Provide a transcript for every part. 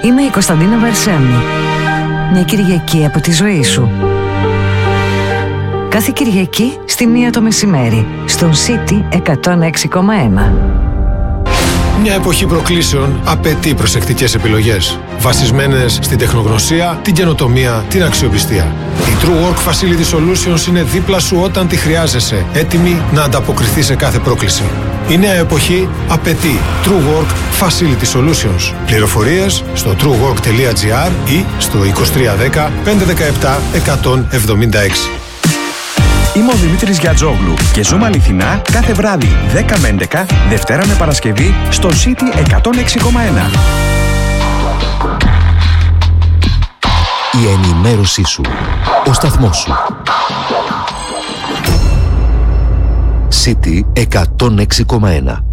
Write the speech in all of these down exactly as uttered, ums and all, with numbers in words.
Είμαι η Κωνσταντίνα Βαρσέμη. Μια Κυριακή από τη ζωή σου. Κάθε Κυριακή στη μία το μεσημέρι, στον City εκατόν έξι κόμμα ένα. Μια εποχή προκλήσεων απαιτεί προσεκτικές επιλογές, βασισμένες στην τεχνογνωσία, την καινοτομία, την αξιοπιστία. Η True Work Facility Solutions είναι δίπλα σου όταν τη χρειάζεσαι, έτοιμη να ανταποκριθεί σε κάθε πρόκληση. Η νέα εποχή απαιτεί True Work Facility Solutions. Πληροφορίες στο truework τελεία gr ή στο είκοσι τρία δέκα πεντακόσια δεκαεπτά εκατόν εβδομήντα έξι. Είμαι ο Δημήτρης Γιατζόγλου και ζούμε αληθινά κάθε βράδυ δέκα με έντεκα, Δευτέρα με Παρασκευή στο City εκατόν έξι κόμμα ένα. Η ενημέρωσή σου, ο σταθμός σου. City εκατόν έξι κόμμα ένα.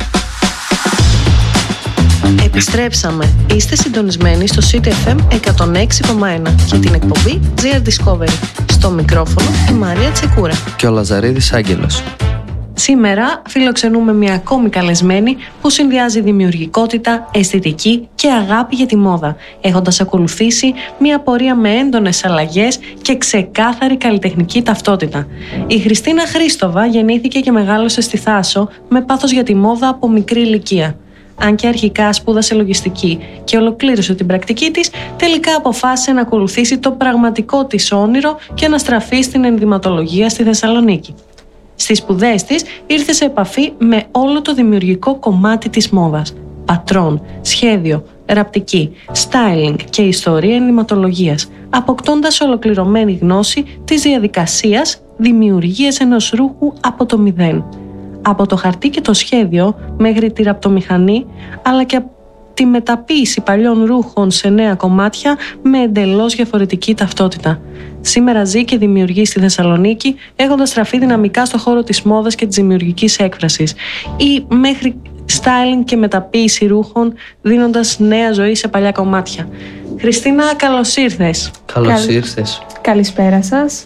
Επιστρέψαμε. Είστε συντονισμένοι στο City εφ εμ εκατόν έξι κόμμα ένα και την εκπομπή τζι αρ Discovery. Στο μικρόφωνο η Μαρία Τσεκούρα και ο Λαζαρίδης Άγγελος. Σήμερα φιλοξενούμε μια ακόμη καλεσμένη που συνδυάζει δημιουργικότητα, αισθητική και αγάπη για τη μόδα, έχοντας ακολουθήσει μια πορεία με έντονες αλλαγές και ξεκάθαρη καλλιτεχνική ταυτότητα. Η Χριστίνα Χρήστοβα γεννήθηκε και μεγάλωσε στη Θάσο με πάθος για τη μόδα από μικρή ηλικία. Αν και αρχικά σπούδασε λογιστική και ολοκλήρωσε την πρακτική της, τελικά αποφάσισε να ακολουθήσει το πραγματικό της όνειρο και να στραφεί στην ενδυματολογία στη Θεσσαλονίκη. Στις σπουδές της ήρθε σε επαφή με όλο το δημιουργικό κομμάτι της μόδας. Πατρόν, σχέδιο, ραπτική, styling και ιστορία ενδυματολογίας, αποκτώντας ολοκληρωμένη γνώση της διαδικασίας δημιουργίας ενός ρούχου από το μηδέν. Από το χαρτί και το σχέδιο μέχρι τη ραπτομηχανή, αλλά και τη μεταποίηση παλιών ρούχων σε νέα κομμάτια με εντελώς διαφορετική ταυτότητα. Σήμερα ζει και δημιουργεί στη Θεσσαλονίκη, έχοντας στραφεί δυναμικά στο χώρο της μόδας και της δημιουργικής έκφρασης, ή μέχρι styling και μεταποίηση ρούχων, δίνοντας νέα ζωή σε παλιά κομμάτια. Χριστίνα, καλώς ήρθες. Καλώς Καλ... ήρθες. Καλησπέρα σας.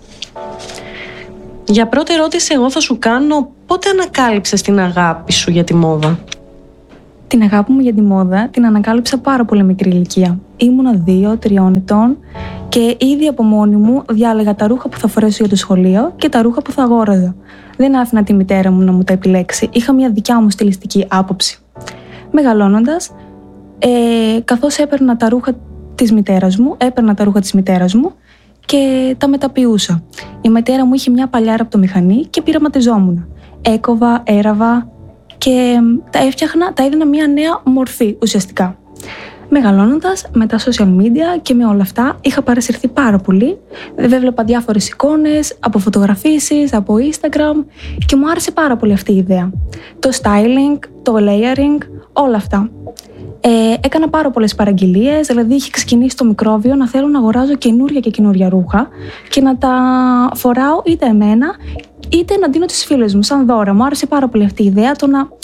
Για πρώτη ερώτηση εγώ θα σου κάνω, πότε ανακάλυψες την αγάπη σου για τη μόδα? Την αγάπη μου για τη μόδα την ανακάλυψα πάρα πολύ μικρή ηλικία. Ήμουνα δύο τριών ετών και ήδη από μόνη μου διάλεγα τα ρούχα που θα φορέσω για το σχολείο και τα ρούχα που θα αγόραζα. Δεν άφηνα τη μητέρα μου να μου τα επιλέξει. Είχα μια δικιά μου στιλιστική άποψη. Μεγαλώνοντας, ε, καθώς έπαιρνα τα ρούχα της μητέρας μου, έπαιρνα τα ρούχα της μητέρας μου και τα μεταποιούσα. Η μητέρα μου είχε μια παλιά ραπτομηχανή και πειραματιζόμουν. Έκοβα, έραβα και τα έφτιαχνα, τα έδινα μια νέα μορφή ουσιαστικά. Μεγαλώνοντας με τα social media και με όλα αυτά είχα παρασυρθεί πάρα πολύ. Έβλεπα διάφορες εικόνες, από φωτογραφίσεις, από Instagram και μου άρεσε πάρα πολύ αυτή η ιδέα. Το styling, το layering, όλα αυτά. Ε, έκανα πάρα πολλές παραγγελίες, δηλαδή είχε ξεκινήσει το μικρόβιο να θέλω να αγοράζω καινούρια και καινούρια ρούχα και να τα φοράω είτε εμένα είτε να δίνω τις φίλες μου σαν δώρα. Μου άρεσε πάρα πολύ αυτή η ιδέα, το να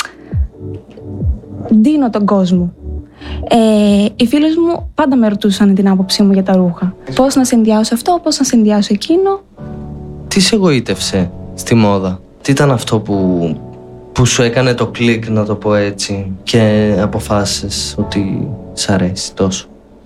δίνω τον κόσμο. Ε, οι φίλες μου πάντα με ρωτούσαν την άποψή μου για τα ρούχα. Πώς να συνδυάσω αυτό, πώς να συνδυάσω εκείνο. Τι σε εγωίτευσε στη μόδα? Τι ήταν αυτό που, που σου έκανε το κλικ, να το πω έτσι, και αποφάσισες ότι σ' αρέσει τόσο?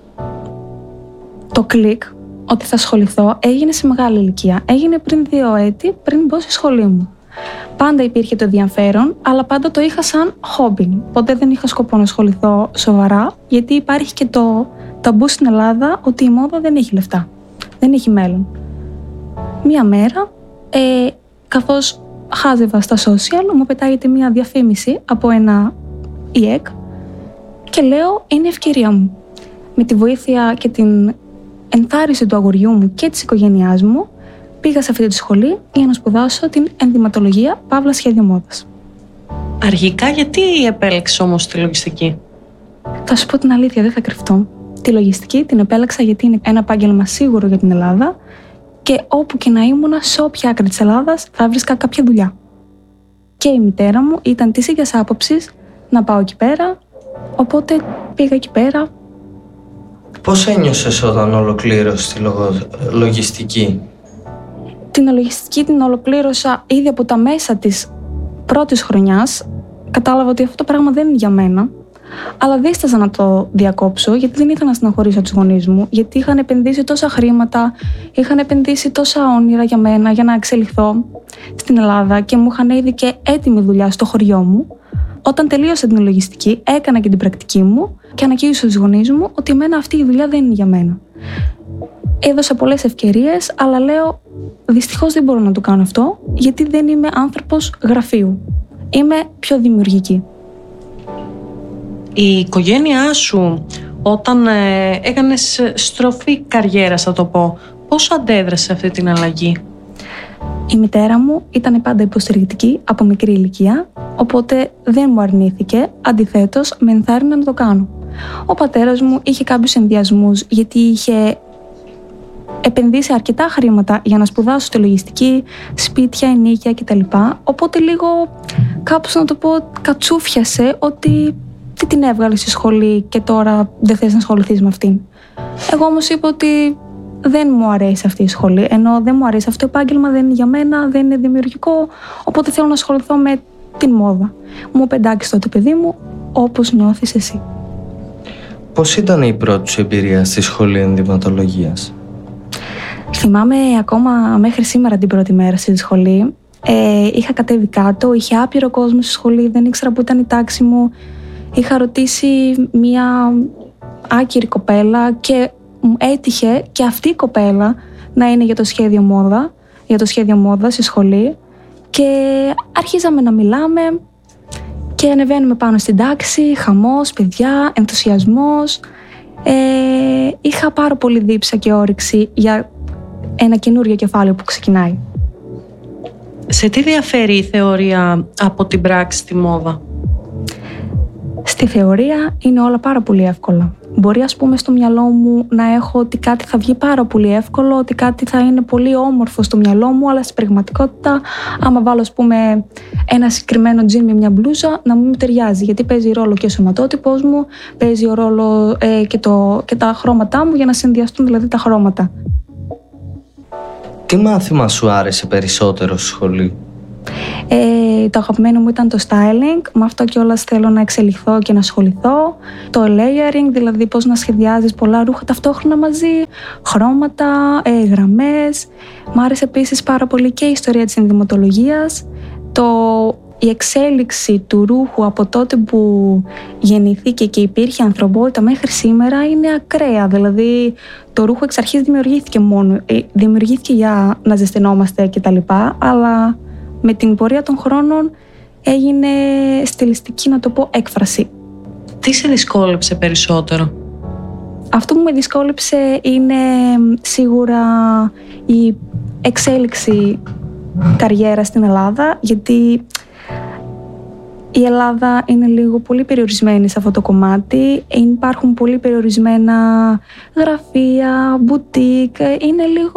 Το κλικ, ότι θα ασχοληθώ, έγινε σε μεγάλη ηλικία. Έγινε πριν δύο έτη, πριν μπω στη σχολή μου. Πάντα υπήρχε το ενδιαφέρον, αλλά πάντα το είχα σαν χόμπι. Ποτέ δεν είχα σκοπό να ασχοληθώ σοβαρά, γιατί υπάρχει και το ταμπού στην Ελλάδα ότι η μόδα δεν έχει λεφτά. Δεν έχει μέλλον. Μία μέρα, ε, καθώς χάζευα στα social, μου πετάγεται μία διαφήμιση από ένα ι εκ και λέω, είναι ευκαιρία μου. Με τη βοήθεια και την ενθάρρυνση του αγοριού μου και της οικογένειάς μου, πήγα σε αυτή τη σχολή για να σπουδάσω την ενδυματολογία παύλα σχέδιο μόδας. Αρχικά γιατί επέλεξες όμως τη λογιστική? Θα σου πω την αλήθεια, δεν θα κρυφτώ. Τη λογιστική την επέλεξα γιατί είναι ένα επάγγελμα σίγουρο για την Ελλάδα και όπου και να ήμουνα, σε όποια άκρη της Ελλάδας θα βρίσκα κάποια δουλειά. Και η μητέρα μου ήταν της ίδιας άποψης να πάω εκεί πέρα, οπότε πήγα εκεί πέρα. Πώς ένιωσες όταν ολοκλήρωσες τη λογο... λογιστική? Την λογιστική την ολοκλήρωσα ήδη από τα μέσα της πρώτης χρονιάς. Κατάλαβα ότι αυτό το πράγμα δεν είναι για μένα. αλλά δίσταζα να το διακόψω γιατί δεν ήθελα να στεναχωρήσω τους γονείς μου, γιατί είχαν επενδύσει τόσα χρήματα, είχαν επενδύσει τόσα όνειρα για μένα για να εξελιχθώ στην Ελλάδα και μου είχαν ήδη και έτοιμη δουλειά στο χωριό μου. Όταν τελείωσα την λογιστική, έκανα και την πρακτική μου και ανακοίνωσα στους γονείς μου ότι εμένα αυτή η δουλειά δεν είναι για μένα. Έδωσα πολλές ευκαιρίες, αλλά λέω δυστυχώς δεν μπορώ να το κάνω αυτό, γιατί δεν είμαι άνθρωπος γραφείου. Είμαι πιο δημιουργική. Η οικογένειά σου, όταν ε, έκανες στροφή καριέρας, θα το πω, πώς αντέδρασε σε αυτή την αλλαγή? Η μητέρα μου ήταν πάντα υποστηρικτική από μικρή ηλικία, οπότε δεν μου αρνήθηκε, αντιθέτως με ενθάρρυνε να το κάνω. Ο πατέρας μου είχε κάποιους ενδιασμούς, γιατί είχε επενδύσει αρκετά χρήματα για να σπουδάσω στη λογιστική, σπίτια, ενοίκια κτλ. Οπότε λίγο κάπως, να το πω, κατσούφιασε ότι τι την έβγαλε στη σχολή και τώρα δεν θες να ασχοληθείς με αυτήν. Εγώ όμως είπα ότι δεν μου αρέσει αυτή η σχολή, ενώ δεν μου αρέσει αυτό το επάγγελμα, δεν είναι για μένα, δεν είναι δημιουργικό, οπότε θέλω να ασχοληθώ με την μόδα. Μου είπε εντάξει τότε παιδί μου, όπως νιώθεις εσύ. Πώς ήταν η πρώτη σου εμπειρία στη σχολή ενδυματολογίας? Θυμάμαι ακόμα μέχρι σήμερα την πρώτη μέρα στη σχολή. Ε, είχα κατέβει κάτω, είχε άπειρο κόσμο στη σχολή, δεν ήξερα που ήταν η τάξη μου. Είχα ρωτήσει μία άκυρη κοπέλα και μου έτυχε και αυτή η κοπέλα να είναι για το σχέδιο μόδα, για το σχέδιο μόδα στη σχολή, και αρχίζαμε να μιλάμε και ανεβαίνουμε πάνω στην τάξη, χαμός, παιδιά, ενθουσιασμός. Ε, είχα πάρα πολύ δίψα και όρεξη για ένα καινούριο κεφάλαιο που ξεκινάει. Σε τι διαφέρει η θεωρία από την πράξη στη μόδα? Στη θεωρία είναι όλα πάρα πολύ εύκολα. Μπορεί, ας πούμε, στο μυαλό μου να έχω ότι κάτι θα βγει πάρα πολύ εύκολο, ότι κάτι θα είναι πολύ όμορφο στο μυαλό μου, αλλά στην πραγματικότητα, άμα βάλω, ας πούμε, ένα συγκεκριμένο τζιν με μια μπλούζα, να μην μου ταιριάζει. Γιατί παίζει ρόλο και ο σωματότυπος μου, παίζει ρόλο ε, και, το, και τα χρώματά μου, για να συνδυαστούν δηλαδή τα χρώματα. Τι μάθημα σου άρεσε περισσότερο στη σχολή? Ε, το αγαπημένο μου ήταν το styling, με αυτό κιόλας θέλω να εξελιχθώ και να ασχοληθώ. Το layering, δηλαδή πώς να σχεδιάζεις πολλά ρούχα ταυτόχρονα μαζί, χρώματα, ε, γραμμές. Μ' άρεσε επίσης πάρα πολύ και η ιστορία της ενδυματολογίας. Το, η εξέλιξη του ρούχου από τότε που γεννηθήκε και υπήρχε ανθρωπότητα μέχρι σήμερα είναι ακραία. Δηλαδή το ρούχο εξ αρχής δημιουργήθηκε μόνο, δημιουργήθηκε για να ζεσθενόμαστε κτλ. Αλλά με την πορεία των χρόνων έγινε στιλιστική, να το πω, έκφραση. Τι σε δυσκόλεψε περισσότερο? Αυτό που με δυσκόλεψε είναι σίγουρα η εξέλιξη καριέρα στην Ελλάδα, γιατί η Ελλάδα είναι λίγο πολύ περιορισμένη σε αυτό το κομμάτι. Υπάρχουν πολύ περιορισμένα γραφεία, μπουτίκ, είναι λίγο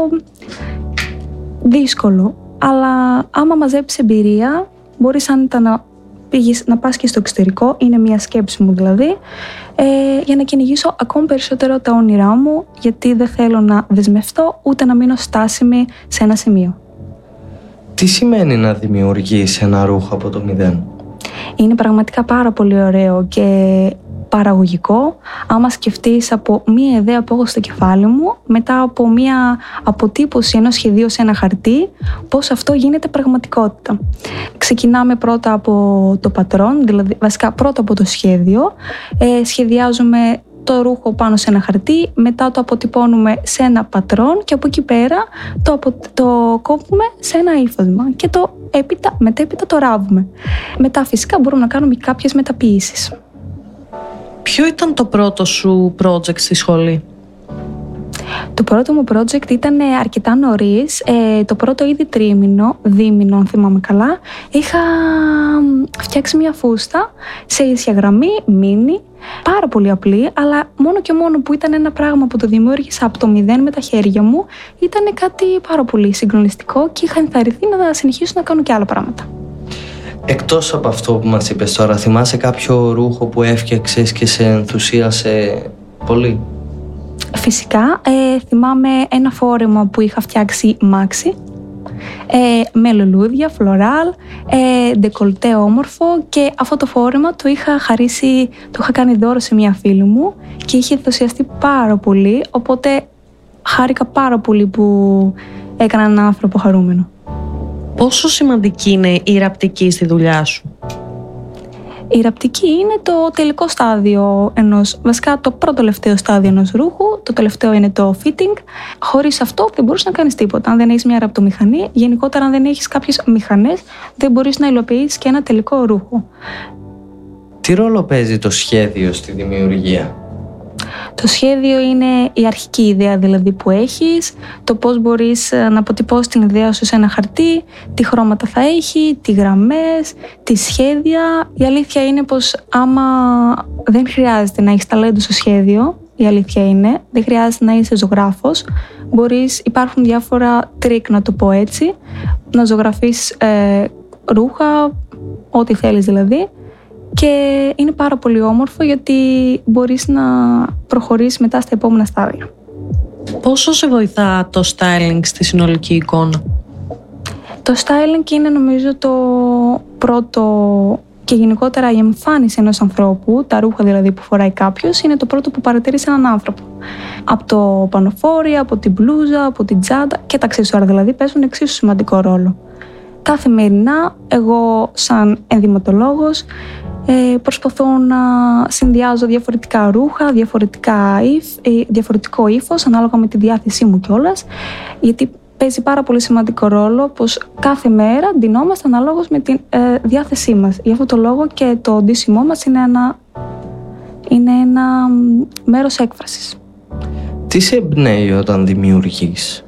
δύσκολο. Αλλά άμα μαζέψεις εμπειρία, μπορείς άνετα να, πήγες, να πας και στο εξωτερικό, είναι μια σκέψη μου δηλαδή, ε, για να κυνηγήσω ακόμη περισσότερο τα όνειρά μου, γιατί δεν θέλω να δεσμευτώ ούτε να μείνω στάσιμη σε ένα σημείο. Τι σημαίνει να δημιουργείς ένα ρούχο από το μηδέν? Είναι πραγματικά πάρα πολύ ωραίο και παραγωγικό. Άμα σκεφτείς από μία ιδέα που έχω στο κεφάλι μου, μετά από μία αποτύπωση ενός σχεδίου σε ένα χαρτί, πώς αυτό γίνεται πραγματικότητα. Ξεκινάμε πρώτα από το πατρόν, δηλαδή βασικά πρώτα από το σχέδιο, ε, σχεδιάζουμε το ρούχο πάνω σε ένα χαρτί, μετά το αποτυπώνουμε σε ένα πατρόν και από εκεί πέρα το, απο, το κόβουμε σε ένα ύφασμα και το έπειτα, μετέπειτα το ράβουμε. Μετά φυσικά μπορούμε να κάνουμε κάποιες μεταποίησεις. Ποιο ήταν το πρώτο σου project στη σχολή? Το πρώτο μου project ήταν αρκετά νωρίς, ε, το πρώτο ήδη τρίμηνο, δίμηνο αν θυμάμαι καλά. Είχα φτιάξει μια φούστα σε ίσια γραμμή, μίνι, πάρα πολύ απλή, αλλά μόνο και μόνο που ήταν ένα πράγμα που το δημιούργησα από το μηδέν με τα χέρια μου, ήταν κάτι πάρα πολύ συγκλονιστικό και είχα ενθαρρυνθεί να συνεχίσω να κάνω και άλλα πράγματα. Εκτός από αυτό που μας είπες τώρα, θυμάσαι κάποιο ρούχο που έφτιαξες και σε ενθουσίασε πολύ? Φυσικά, ε, θυμάμαι ένα φόρεμα που είχα φτιάξει μάξι. ε, με λουλούδια, φλωράλ, ε, ντεκολτέ όμορφο, και αυτό το φόρεμα το είχα χαρίσει, το είχα κάνει δώρο σε μια φίλη μου και είχε ενθουσιαστεί πάρα πολύ, οπότε χάρηκα πάρα πολύ που έκανα έναν άνθρωπο χαρούμενο. Πόσο σημαντική είναι η ραπτική στη δουλειά σου? Η ραπτική είναι το τελικό στάδιο ενός, βασικά το πρώτο τελευταίο στάδιο ενός ρούχου. Το τελευταίο είναι το fitting. Χωρίς αυτό δεν μπορείς να κάνεις τίποτα. Αν δεν έχεις μια ραπτομηχανή, γενικότερα αν δεν έχεις κάποιες μηχανές, δεν μπορείς να υλοποιήσεις και ένα τελικό ρούχο. Τι ρόλο παίζει το σχέδιο στη δημιουργία? Το σχέδιο είναι η αρχική ιδέα δηλαδή που έχεις, το πώς μπορείς να αποτυπώσεις την ιδέα σου σε ένα χαρτί, τι χρώματα θα έχει, τι γραμμές, τι σχέδια. Η αλήθεια είναι πως άμα δεν χρειάζεται να έχεις ταλέντο στο σχέδιο, η αλήθεια είναι, δεν χρειάζεται να είσαι ζωγράφος, μπορείς, υπάρχουν διάφορα τρίκ, να το πω έτσι, να ζωγραφείς ε, ρούχα, ό,τι θέλεις δηλαδή. Και είναι πάρα πολύ όμορφο γιατί μπορείς να προχωρήσεις μετά στα επόμενα στάδια. Πόσο σε βοηθά το styling στη συνολική εικόνα? Το styling είναι νομίζω το πρώτο και γενικότερα η εμφάνιση ενός ανθρώπου, τα ρούχα δηλαδή που φοράει κάποιος, είναι το πρώτο που παρατηρείς έναν άνθρωπο. Από το πανοφόρι, από την μπλούζα, από την τσάντα και τα αξεσουάρ δηλαδή παίζουν εξίσου σημαντικό ρόλο. Καθημερινά εγώ σαν ενδυματολόγος Ε, προσπαθώ να συνδυάζω διαφορετικά ρούχα, διαφορετικά υφ, ε, διαφορετικό ύφος ανάλογα με τη διάθεσή μου κιόλας, γιατί παίζει πάρα πολύ σημαντικό ρόλο πως κάθε μέρα ντυνόμαστε ανάλογως με τη ε, διάθεσή μας. Γι' αυτό το λόγο και το ντύσιμό μας είναι ένα, είναι ένα μέρος έκφρασης. Τι σε εμπνέει όταν δημιουργείς?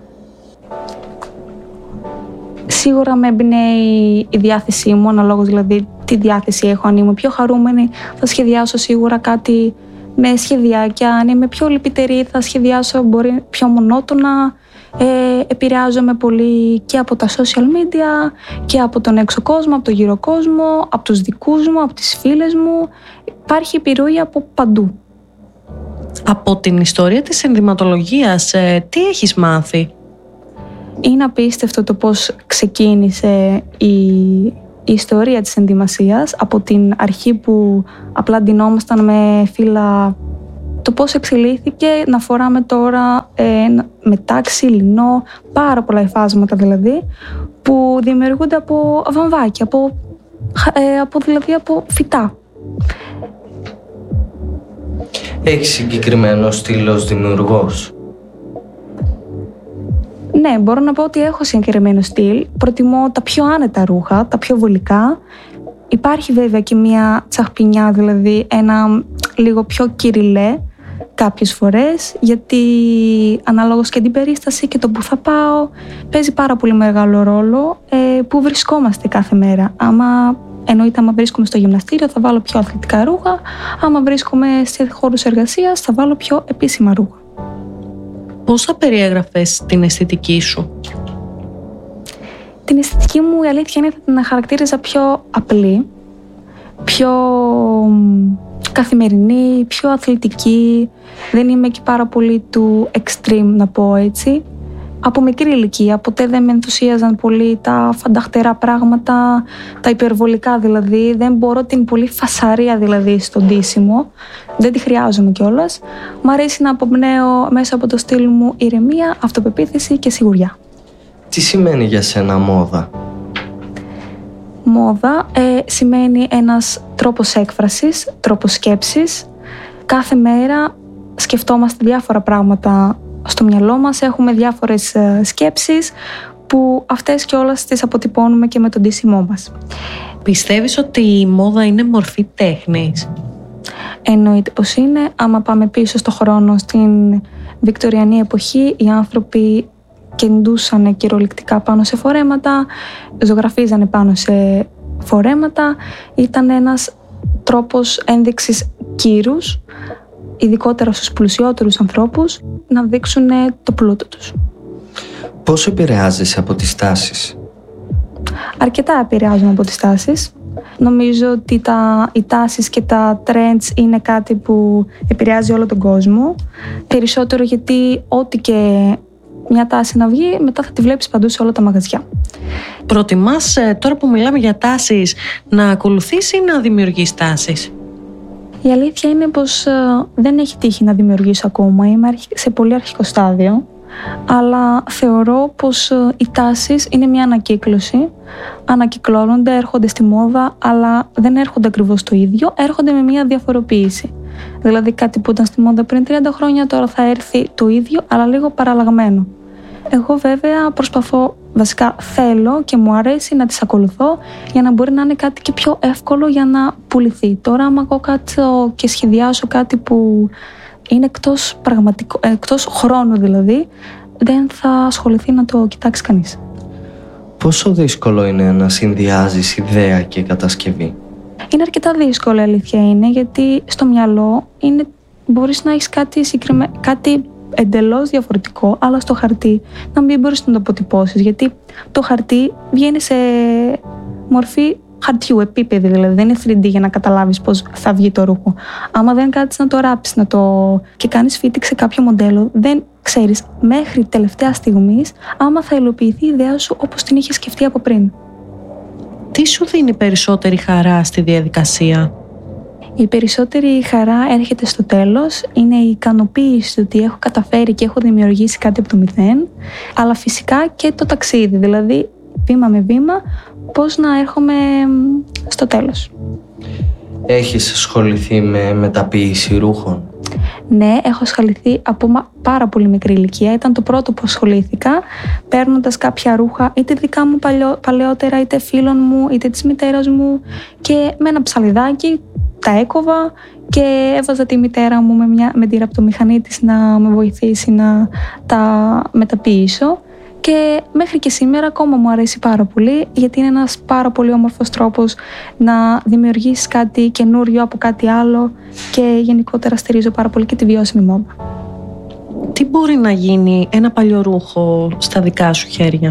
Σίγουρα με εμπνέει η διάθεσή μου, αναλόγως δηλαδή τι διάθεση έχω. Αν είμαι πιο χαρούμενη θα σχεδιάσω σίγουρα κάτι με σχεδιάκια, αν είμαι πιο λυπητερή θα σχεδιάσω μπορεί πιο μονότονα. Ε, επηρεάζομαι πολύ και από τα social media και από τον έξω κόσμο, από τον γύρω κόσμο, από τους δικούς μου, από τις φίλες μου. Υπάρχει επιρροή από παντού. Από την ιστορία της ενδυματολογίας, ε, τι έχεις μάθει? Είναι απίστευτο το πώς ξεκίνησε η, η ιστορία της ενδυμασίας από την αρχή που απλά ντυνόμασταν με φύλλα, το πώς εξελίχθηκε να φοράμε τώρα ε, με τάξη, λινό, πάρα πολλά υφάσματα δηλαδή που δημιουργούνται από βαμβάκια, από, ε, από, δηλαδή από φυτά. Έχεις συγκεκριμένο στυλ ως δημιουργός? Ναι, μπορώ να πω ότι έχω συγκεκριμένο στυλ. Προτιμώ τα πιο άνετα ρούχα, τα πιο βολικά. Υπάρχει βέβαια και μια τσαχπινιά, δηλαδή ένα λίγο πιο κυριλέ κάποιες φορές, γιατί αναλόγως και την περίσταση και το που θα πάω παίζει πάρα πολύ μεγάλο ρόλο ε, που βρισκόμαστε κάθε μέρα. Άμα, εννοείται άμα βρίσκομαι στο γυμναστήριο θα βάλω πιο αθλητικά ρούχα, άμα βρίσκομαι σε χώρους εργασίας θα βάλω πιο επίσημα ρούχα. Πώς θα περιέγραφες την αισθητική σου? Την αισθητική μου η αλήθεια είναι ότι θα την χαρακτήριζα πιο απλή, πιο καθημερινή, πιο αθλητική. Δεν είμαι και πάρα πολύ του extreme, να πω έτσι. Από μικρή ηλικία ποτέ δεν με ενθουσίαζαν πολύ τα φανταχτερά πράγματα, τα υπερβολικά δηλαδή. Δεν μπορώ την πολύ φασαρία δηλαδή στο ντύσιμο. Δεν τη χρειάζομαι κιόλας. Μ' αρέσει να αποπνέω μέσα από το στυλ μου ηρεμία, αυτοπεποίθηση και σιγουριά. Τι σημαίνει για σένα μόδα? Μόδα ε, σημαίνει ένας τρόπος έκφρασης, τρόπος σκέψης. Κάθε μέρα σκεφτόμαστε διάφορα πράγματα στο μυαλό μας, έχουμε διάφορες σκέψεις που αυτές κιόλας τις αποτυπώνουμε και με τον ντύσιμό μας. Πιστεύεις ότι η μόδα είναι μορφή τέχνης? Εννοείται πως είναι. Άμα πάμε πίσω στο χρόνο, στην βικτωριανή εποχή, οι άνθρωποι κεντούσαν κυριολεκτικά πάνω σε φορέματα, ζωγραφίζανε πάνω σε φορέματα. Ήταν ένας τρόπος ένδειξης κύρους, ειδικότερα στους πλουσιότερους ανθρώπους, να δείξουν το πλούτο τους. Πώς επηρεάζεσαι από τις τάσεις? Αρκετά επηρεάζομαι από τις τάσεις. Νομίζω ότι τα, οι τάσεις και τα trends είναι κάτι που επηρεάζει όλο τον κόσμο. Περισσότερο γιατί ό,τι και μια τάση να βγει, μετά θα τη βλέπεις παντού σε όλα τα μαγαζιά. Προτιμάς, τώρα που μιλάμε για τάσεις, να ακολουθείς ή να δημιουργείς τάσεις? Η αλήθεια είναι πως ε, δεν έχει τύχει να δημιουργήσω ακόμα, είμαι σε πολύ αρχικό στάδιο, αλλά θεωρώ πως ε, οι τάσεις είναι μια ανακύκλωση, ανακυκλώνονται, έρχονται στη μόδα, αλλά δεν έρχονται ακριβώς το ίδιο, έρχονται με μια διαφοροποίηση. Δηλαδή κάτι που ήταν στη μόδα πριν τριάντα χρόνια τώρα θα έρθει το ίδιο, αλλά λίγο παραλλαγμένο. Εγώ βέβαια προσπαθώ, βασικά θέλω και μου αρέσει να τις ακολουθώ για να μπορεί να είναι κάτι και πιο εύκολο για να πουληθεί. Τώρα άμα εγώ κάτσω και σχεδιάσω κάτι που είναι εκτός, πραγματικό, εκτός χρόνου δηλαδή, δεν θα ασχοληθεί να το κοιτάξει κανείς. Πόσο δύσκολο είναι να συνδυάζεις ιδέα και κατασκευή? Είναι αρκετά δύσκολο, αλήθεια είναι, γιατί στο μυαλό είναι, μπορείς να έχεις κάτι, συγκεκριμέ... κάτι εντελώς διαφορετικό, αλλά στο χαρτί να μην μπορείς να το αποτυπώσεις, γιατί το χαρτί βγαίνει σε μορφή χαρτιού, επίπεδη δηλαδή, δεν είναι θρι ντι για να καταλάβεις πώς θα βγει το ρούχο. Άμα δεν κάτσεις να το ράψεις να το... και κάνεις fitting σε κάποιο μοντέλο, δεν ξέρεις μέχρι τελευταία στιγμής άμα θα υλοποιηθεί η ιδέα σου όπως την είχες σκεφτεί από πριν. Τι σου δίνει περισσότερη χαρά στη διαδικασία? Η περισσότερη χαρά έρχεται στο τέλος, είναι η ικανοποίηση ότι έχω καταφέρει και έχω δημιουργήσει κάτι από το μηδέν, αλλά φυσικά και το ταξίδι, δηλαδή βήμα με βήμα, πώς να έρχομαι στο τέλος. Έχεις ασχοληθεί με μεταποίηση ρούχων? Ναι, έχω ασχοληθεί από πάρα πολύ μικρή ηλικία. Ήταν το πρώτο που ασχολήθηκα, παίρνοντας κάποια ρούχα, είτε δικά μου παλιό, παλαιότερα, είτε φίλων μου, είτε της μητέρας μου, και με ένα ψαλιδάκι τα έκοβα και έβαζα τη μητέρα μου με, μια, με τη ραπτομηχανή της να με βοηθήσει να τα μεταποιήσω. Και μέχρι και σήμερα ακόμα μου αρέσει πάρα πολύ, γιατί είναι ένας πάρα πολύ όμορφος τρόπος να δημιουργήσεις κάτι καινούριο από κάτι άλλο, και γενικότερα στηρίζω πάρα πολύ και τη βιώσιμη μόδα. Τι μπορεί να γίνει ένα παλιό ρούχο στα δικά σου χέρια?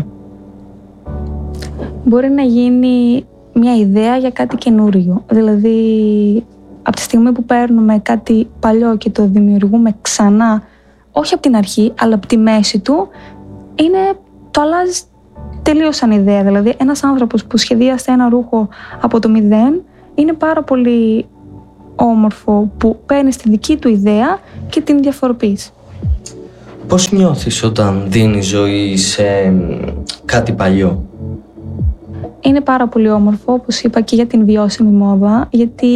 Μπορεί να γίνει μια ιδέα για κάτι καινούριο. Δηλαδή, από τη στιγμή που παίρνουμε κάτι παλιό και το δημιουργούμε ξανά, όχι από την αρχή, αλλά από τη μέση του, είναι, το αλλάζει τελείως σαν ιδέα. Δηλαδή, ένας άνθρωπος που σχεδίασε ένα ρούχο από το μηδέν, είναι πάρα πολύ όμορφο που παίρνει τη δική του ιδέα και την διαφοροποιείς. Πώς νιώθεις όταν δίνεις ζωή σε κάτι παλιό? Είναι πάρα πολύ όμορφο, όπως είπα, και για την βιώσιμη μόδα, γιατί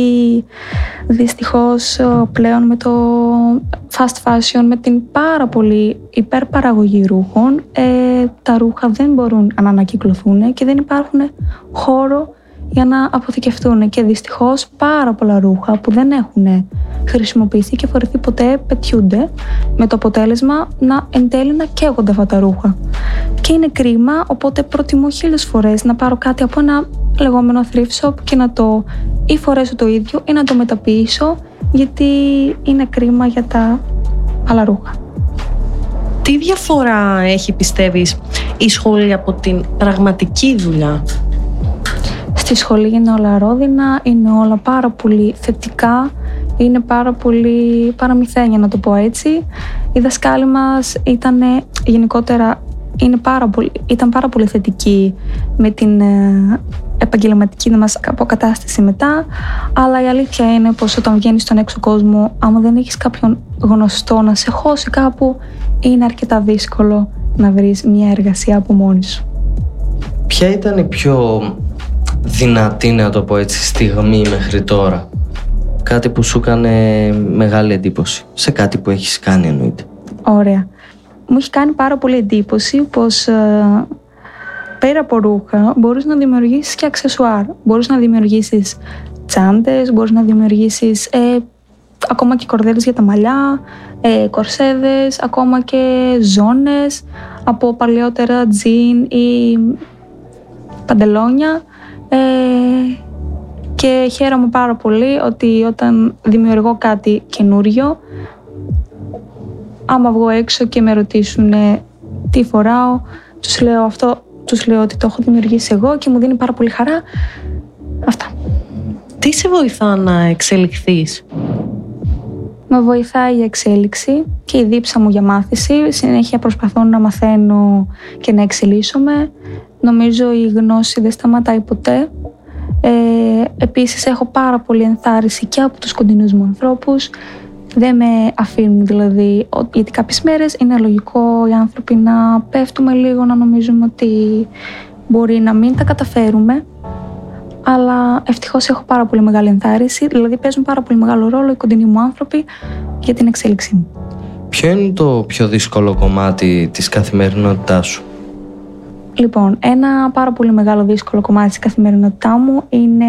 δυστυχώς πλέον με το fast fashion, με την πάρα πολύ υπερπαραγωγή ρούχων, ε, τα ρούχα δεν μπορούν να ανακυκλωθούν και δεν υπάρχουν χώρο για να αποθηκευτούν, και δυστυχώς πάρα πολλά ρούχα που δεν έχουν χρησιμοποιηθεί και φορεθεί ποτέ πετιούνται, με το αποτέλεσμα να εν τέλει να καίγονται αυτά τα ρούχα. Και είναι κρίμα, οπότε προτιμώ χίλιες φορές να πάρω κάτι από ένα λεγόμενο thrift shop και να το ή φορέσω το ίδιο ή να το μεταποιήσω, γιατί είναι κρίμα για τα άλλα ρούχα. Τι διαφορά έχει, πιστεύεις, η σχολή από την πραγματική δουλειά? Στη σχολή είναι όλα ρόδινα, είναι όλα πάρα πολύ θετικά, είναι πάρα πολύ παραμυθένια, να το πω έτσι. Οι δασκάλοι μας ήταν γενικότερα είναι πάρα πολύ, ήταν πάρα πολύ θετικοί με την ε, επαγγελματική μας αποκατάσταση μετά, αλλά η αλήθεια είναι πως όταν βγαίνεις στον έξω κόσμο, άμα δεν έχεις κάποιον γνωστό να σε χώσει κάπου, είναι αρκετά δύσκολο να βρεις μια εργασία από μόνη σου. Ποια ήταν η πιο δυνατή, να το πω έτσι, στιγμή μέχρι τώρα? Κάτι που σου έκανε μεγάλη εντύπωση, σε κάτι που έχεις κάνει εννοείται. Ωραία. Μου έχει κάνει πάρα πολύ εντύπωση πως ε, πέρα από ρούχα μπορείς να δημιουργήσεις και αξεσουάρ. Μπορείς να δημιουργήσεις τσάντες, μπορείς να δημιουργήσεις ε, ακόμα και κορδέλες για τα μαλλιά, ε, κορσέδες, ακόμα και ζώνες από παλαιότερα τζιν ή παντελόνια. Ε, και χαίρομαι πάρα πολύ ότι όταν δημιουργώ κάτι καινούριο, άμα βγω έξω και με ρωτήσουν τι φοράω, τους λέω αυτό, τους λέω ότι το έχω δημιουργήσει εγώ και μου δίνει πάρα πολύ χαρά. Αυτά. Τι σε βοηθά να εξελιχθείς? Με βοηθάει η εξέλιξη και η δίψα μου για μάθηση. Συνέχεια προσπαθώ να μαθαίνω και να εξελίσσομαι. Νομίζω η γνώση δεν σταματάει ποτέ. Ε, επίσης έχω πάρα πολύ ενθάρρυνση και από τους κοντινούς μου ανθρώπους. Δεν με αφήνουν δηλαδή, γιατί κάποιες μέρες είναι λογικό οι άνθρωποι να πέφτουμε λίγο, να νομίζουμε ότι μπορεί να μην τα καταφέρουμε. Αλλά ευτυχώς έχω πάρα πολύ μεγάλη ενθάρρυνση, δηλαδή παίζουν πάρα πολύ μεγάλο ρόλο οι κοντινοί μου άνθρωποι για την εξέλιξή μου. Ποιο είναι το πιο δύσκολο κομμάτι της καθημερινότητάς σου? Λοιπόν, ένα πάρα πολύ μεγάλο δύσκολο κομμάτι της καθημερινότητά μου είναι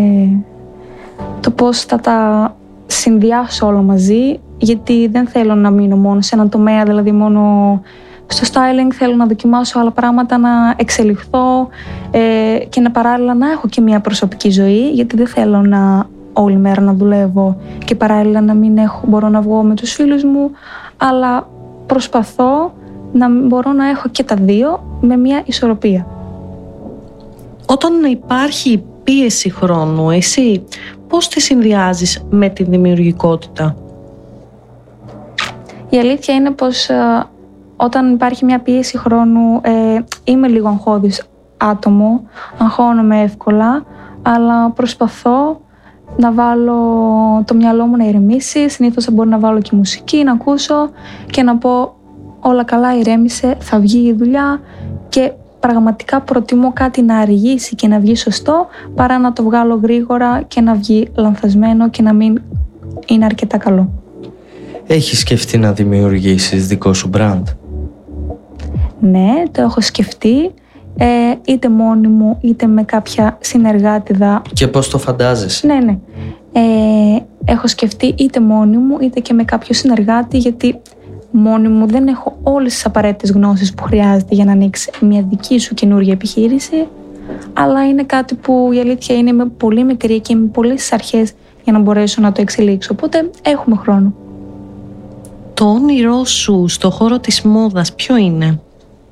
το πώς θα τα συνδυάσω όλα μαζί, γιατί δεν θέλω να μείνω μόνο σε έναν τομέα, δηλαδή μόνο στο styling. Θέλω να δοκιμάσω άλλα πράγματα, να εξελιχθώ ε, και να παράλληλα να έχω και μια προσωπική ζωή, γιατί δεν θέλω να όλη μέρα να δουλεύω και παράλληλα να μην έχω, μπορώ να βγω με τους φίλους μου, αλλά προσπαθώ να μπορώ να έχω και τα δύο με μια ισορροπία. Όταν υπάρχει πίεση χρόνου, εσύ πώς τη συνδυάζεις με τη δημιουργικότητα? Η αλήθεια είναι πως ε, όταν υπάρχει μια πίεση χρόνου ε, είμαι λίγο αγχώδης άτομο, αγχώνομαι εύκολα, αλλά προσπαθώ να βάλω το μυαλό μου να ηρεμήσει. Συνήθως θα μπορώ να βάλω και μουσική, να ακούσω και να πω όλα καλά, ηρέμησε, θα βγει η δουλειά, και πραγματικά προτιμώ κάτι να αργήσει και να βγει σωστό παρά να το βγάλω γρήγορα και να βγει λανθασμένο και να μην είναι αρκετά καλό. Έχεις σκεφτεί να δημιουργήσεις δικό σου brand? Ναι, το έχω σκεφτεί, ε, είτε μόνη μου είτε με κάποια συνεργάτιδα. Και πώς το φαντάζεσαι? Ναι, ναι. Ε, έχω σκεφτεί είτε μόνη μου είτε και με κάποιο συνεργάτη, γιατί μόνη μου δεν έχω όλες τις απαραίτητες γνώσεις που χρειάζεται για να ανοίξει μια δική σου καινούργια επιχείρηση, αλλά είναι κάτι που η αλήθεια είναι με πολύ μικρή και με πολύ στις αρχές για να μπορέσω να το εξελίξω, οπότε έχουμε χρόνο. Το όνειρό σου στο χώρο της μόδας ποιο είναι?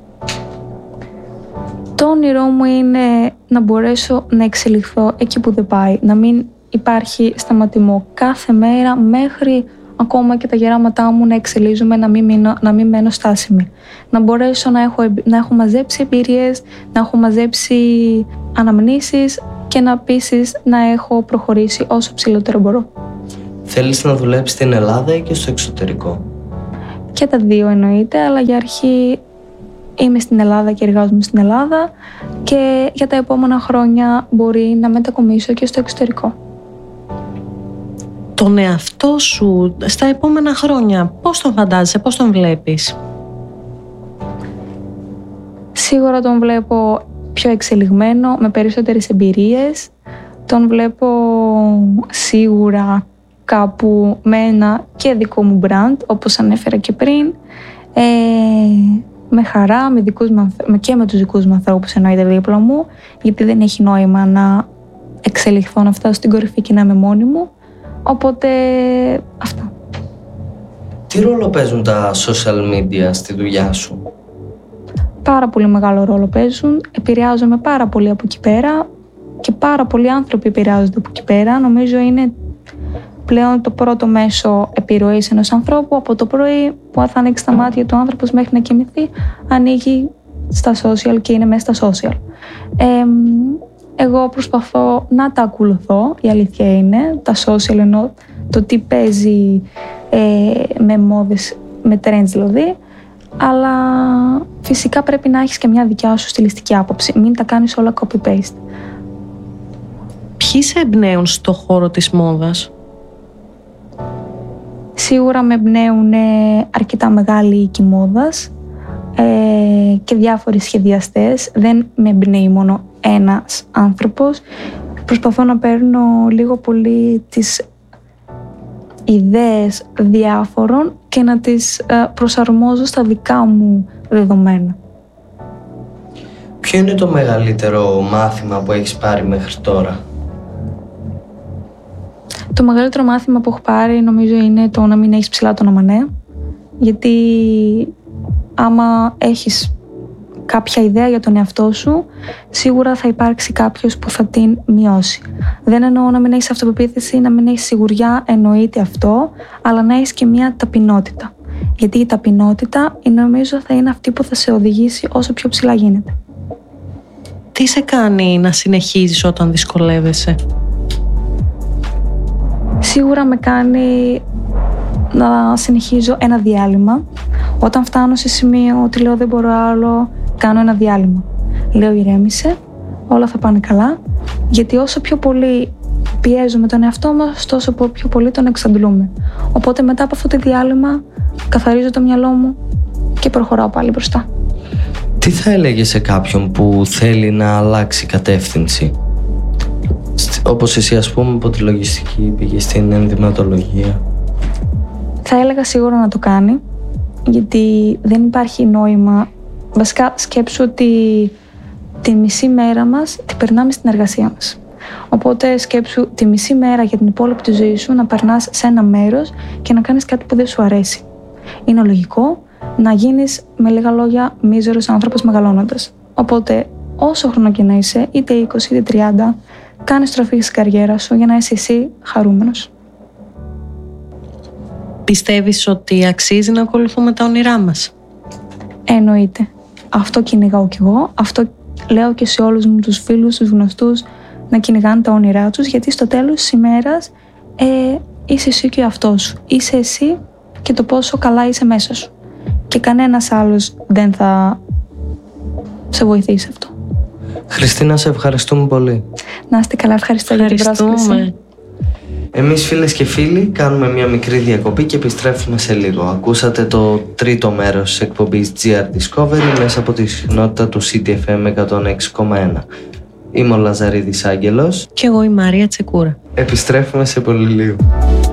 Το όνειρό μου είναι να μπορέσω να εξελιχθώ εκεί που δεν πάει, να μην υπάρχει σταματημό κάθε μέρα μέχρι ακόμα και τα γεράματά μου να εξελίζουμε, να μην, μείνω, να μην μένω στάσιμη. Να μπορέσω να έχω, να έχω μαζέψει εμπειρίες, να έχω μαζέψει αναμνήσεις και να επίσης να έχω προχωρήσει όσο ψηλότερο μπορώ. Θέλεις να δουλέψεις στην Ελλάδα ή και στο εξωτερικό? Και τα δύο εννοείται, αλλά για αρχή είμαι στην Ελλάδα και εργάζομαι στην Ελλάδα, και για τα επόμενα χρόνια μπορεί να μετακομίσω και στο εξωτερικό. Τον εαυτό σου στα επόμενα χρόνια, πώς τον φαντάζεσαι, πώς τον βλέπεις? Σίγουρα τον βλέπω πιο εξελιγμένο, με περισσότερες εμπειρίες. Τον βλέπω σίγουρα κάπου με ένα και δικό μου brand, όπως ανέφερα και πριν. Ε, με χαρά, με δικούς μου, και με τους δικούς μου ανθρώπους εννοείται δίπλα μου, γιατί δεν έχει νόημα να εξελιχθώ, να φτάσω στην κορυφή και να είμαι μόνη μου. Οπότε αυτά. Τι ρόλο παίζουν τα social media στη δουλειά σου? Πάρα πολύ μεγάλο ρόλο παίζουν. Επηρεάζομαι πάρα πολύ από εκεί πέρα και πάρα πολλοί άνθρωποι επηρεάζονται από εκεί πέρα. Νομίζω είναι πλέον το πρώτο μέσο επιρροής ενός ανθρώπου. Από το πρωί που θα ανοίξει τα μάτια του άνθρωπος μέχρι να κοιμηθεί, ανοίγει στα social και είναι μέσα στα social. Ε, Εγώ προσπαθώ να τα ακολουθώ, η αλήθεια είναι, τα social, ενώ το τι παίζει ε, με μόδες, με trends δηλαδή, αλλά φυσικά πρέπει να έχεις και μια δικιά σου στιλιστική άποψη, μην τα κάνεις όλα copy-paste. Ποιοι σε εμπνέουν στο χώρο της μόδας? Σίγουρα με εμπνέουν αρκετά μεγάλοι οίκοι μόδας ε, και διάφοροι σχεδιαστές, δεν με εμπνέει μόνο ένας άνθρωπος. Προσπαθώ να παίρνω λίγο πολύ τις ιδέες διάφορων και να τις προσαρμόζω στα δικά μου δεδομένα. Ποιο είναι το μεγαλύτερο μάθημα που έχεις πάρει μέχρι τώρα? Το μεγαλύτερο μάθημα που έχω πάρει νομίζω είναι το να μην έχεις ψηλά τον αμανέ, γιατί άμα έχεις κάποια ιδέα για τον εαυτό σου, σίγουρα θα υπάρξει κάποιος που θα την μειώσει. Δεν εννοώ να μην έχεις αυτοπεποίθηση, να μην έχεις σιγουριά, εννοείται αυτό, αλλά να έχεις και μια ταπεινότητα. Γιατί η ταπεινότητα, νομίζω, θα είναι αυτή που θα σε οδηγήσει όσο πιο ψηλά γίνεται. Τι σε κάνει να συνεχίζεις όταν δυσκολεύεσαι? Σίγουρα με κάνει να συνεχίζω ένα διάλειμμα. Όταν φτάνω σε σημείο ότι λέω δεν μπορώ άλλο, κάνω ένα διάλειμμα. Λέω ηρέμησε, όλα θα πάνε καλά, γιατί όσο πιο πολύ πιέζουμε τον εαυτό μας, τόσο πιο πολύ τον εξαντλούμε. Οπότε μετά από αυτό το διάλειμμα καθαρίζω το μυαλό μου και προχωράω πάλι μπροστά. Τι θα έλεγες σε κάποιον που θέλει να αλλάξει κατεύθυνση? Όπως εσύ, ας πούμε, από τη λογιστική πήγε στην ενδυματολογία. Θα έλεγα σίγουρα να το κάνει, γιατί δεν υπάρχει νόημα. Βασικά σκέψου ότι τη μισή μέρα μας την περνάμε στην εργασία μας. Οπότε σκέψου τη μισή μέρα για την υπόλοιπη τη ζωή σου να περνάς σε ένα μέρος και να κάνεις κάτι που δεν σου αρέσει. Είναι λογικό να γίνεις, με λίγα λόγια, μίζερος άνθρωπος μεγαλώνοντας. Οπότε όσο χρόνο και να είσαι, είτε είκοσι είτε τριάντα, κάνε στροφή στην καριέρα σου για να είσαι εσύ χαρούμενος. Πιστεύεις ότι αξίζει να ακολουθούμε τα όνειρά μας? Εννοείται. Αυτό κυνηγάω κι εγώ. Αυτό λέω και σε όλους μου τους φίλους, τους γνωστούς, να κυνηγάνε τα όνειρά τους, γιατί στο τέλος της ημέρας ε, είσαι εσύ και ο εαυτός σου. Είσαι εσύ και το πόσο καλά είσαι μέσα σου. Και κανένας άλλος δεν θα σε βοηθήσει αυτό. Χριστίνα, σε ευχαριστούμε πολύ. Να είστε καλά, ευχαριστώ για την πρόσκληση. Εμείς, φίλες και φίλοι, κάνουμε μια μικρή διακοπή και επιστρέφουμε σε λίγο. Ακούσατε το τρίτο μέρος της εκπομπής τζι αρ Discovery μέσα από τη συχνότητα του City εφ εμ εκατόν έξι κόμμα ένα. Είμαι ο Λαζαρίδης Άγγελος. Και εγώ η Μαρία Τσεκούρα. Επιστρέφουμε σε πολύ λίγο.